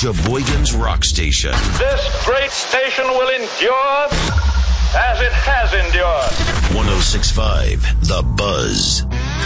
Sheboygan's Rock Station. This great station will endure as it has endured. 106.5 The Buzz.